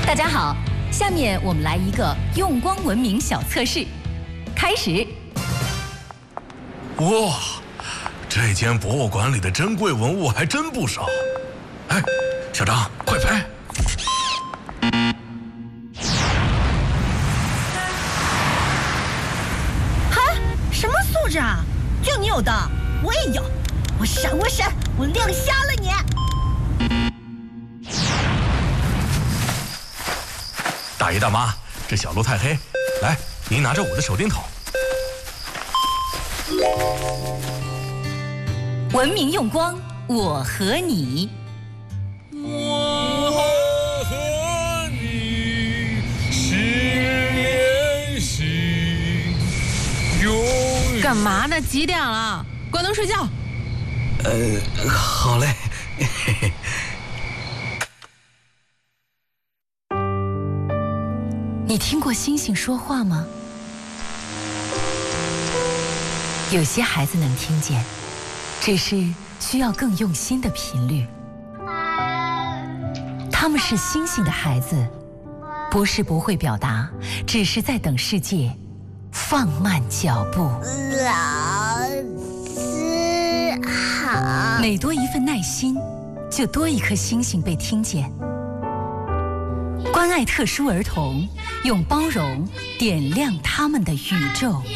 大家好，下面我们来一个用光文明小测试，开始。 哇，这间博物馆里的珍贵文物还真不少。哎，小张，快拍！ 哈，什么素质啊？就你有的，我也有。我闪，我亮瞎了你！ 大爷大妈，这小路太黑，来，您拿着我的手电筒。 文明用光，我和你。 我和你是连心，永远。 干嘛呢？几点了？关灯睡觉。 好嘞。 你听过星星说话吗？有些孩子能听见，只是需要更用心的频率。他们是星星的孩子，不是不会表达，只是在等世界放慢脚步。 老师好。 每多一份耐心，就多一颗星星被听见。关爱特殊儿童，用包容点亮他们的宇宙。